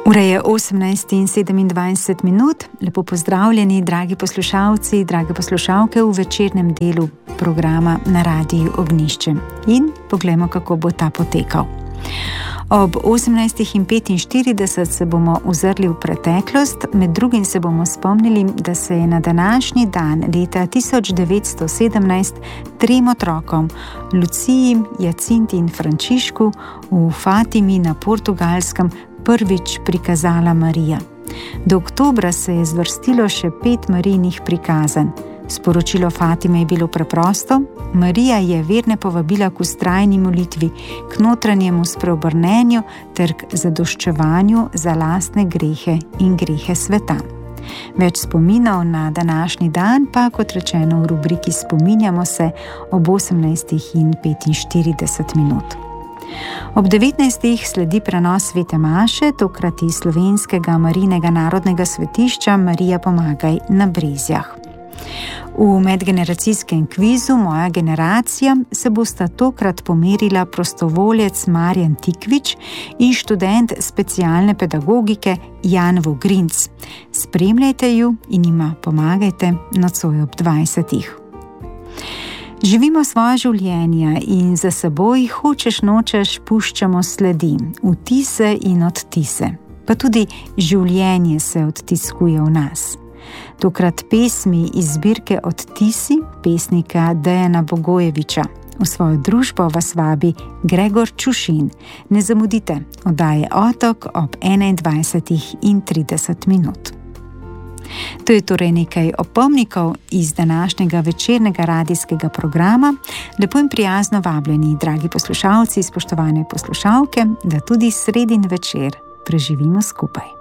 Ura je 18:27. Lepo pozdravljeni, dragi poslušalci, drage poslušalke v večernem delu programa na Radiu Ognjišče. In poglejmo, kako bo ta potekal. Ob 18:45 se bomo ozrli v preteklost, med drugim se bomo spomnili, da se je na današnji dan leta 1917 trem otrokom, Luciji, Jacinti in Frančišku, v Fatimi na Portugalskem prvič prikazala Marija. Do oktobra se je zvrstilo še 5 Marijinih prikazanj. Sporočilo Fatime je bilo preprosto: Marija je verne povabila k vztrajni molitvi, k notranjemu spreobrnenju ter k zadoščevanju za lastne grehe in grehe sveta. Več spominov na današnji dan pa, kot rečeno, v rubriki Spominjamo se ob 18:45. Ob 19. sledi prenos svete maše, tokrat iz slovenskega Marijinega narodnega svetišča Marija Pomagaj na Brezjah. V medgeneracijskem kvizu Moja generacija se bosta tokrat pomerila prostovoljec Marjan Tikvič in študent specialne pedagogike Jan Vogrinc. Spremljajte ju in jima pomagajte nocoj ob 20. Živimo svoje življenja in za seboj hočeš nočeš puščamo sledi, vtise in odtise. Pa tudi življenje se odtiskuje v nas. Tokrat pesmi iz zbirke Odtisi pesnika Dejana Bogojeviča. V svojo družbo vas vabi Gregor Čušin. Ne zamudite, oddaje Otok ob 21:30. To je torej nekaj opomnikov iz današnjega večernega radijskega programa. Lepo in prijazno vabljeni, dragi poslušalci, spoštovane poslušalke, da tudi sredin večer preživimo skupaj.